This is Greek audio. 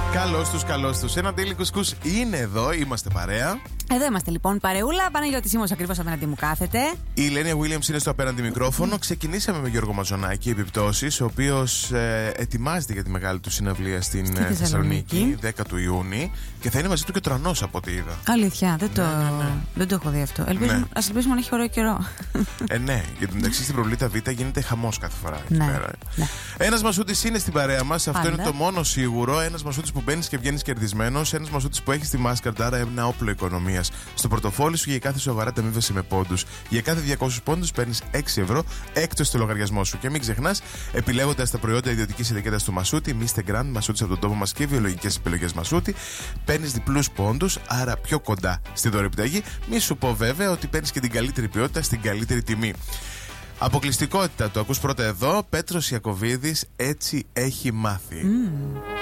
Καλώς τους. Ένα Daily Κουσκούς είναι εδώ, είμαστε παρέα. Εδώ είμαστε λοιπόν, παρεούλα. Παναγιώτης Σίμος ακριβώς απέναντι μου κάθεται. Η Λένια Williams είναι στο απέναντι μικρόφωνο. Ξεκινήσαμε με Γιώργο Μαζονάκη, επιπτώσεις, ο οποίος ετοιμάζεται για τη μεγάλη του συναυλία στην Θεσσαλονίκη, 10 του Ιούνιου. Και θα είναι μαζί του και ο Τρανός από ό,τι είδα. Αλήθεια, δεν το έχω δει αυτό. Ας ελπίσουμε να έχει ωραίο καιρό. Ναι, γιατί μεταξύ στην Προβλήτα Β γίνεται χαμός κάθε φορά εκεί Ναι. πέρα. Ναι. Ένας Μασούτης είναι στην παρέα μας, αυτό Πάντα. είναι το μόνο σίγουρο. Ένας Μασούτης που μπαίνεις και βγαίνεις κερδισμένος. Ένας Μασούτης που έχει στη μάσκαρτα, άρα ένα όπλο οικονομίας στο πορτοφόλι σου. Για κάθε σοβαρά ταμείβεσαι με πόντους. Για κάθε 200 πόντους παίρνεις 6 ευρώ έκτος στο λογαριασμό σου. Και μην ξεχνάς, επιλέγοντας τα προϊόντα ιδιωτικής ετικέτας του Μασούτη, Mr. Grand, Μασούτης από τον τόπο μας και βιολογικές επιλογές Μασούτη, παίρνεις διπλούς πόντους, άρα πιο κοντά στη δωρεπιταγή. Μη σου πω βέβαια ότι παίρνεις και την καλύτερη ποιότητα στην καλύτερη τιμή. Αποκλειστικότητα, το ακούς πρώτα εδώ. Πέτρος Ιακωβίδης, έτσι έχει μάθει.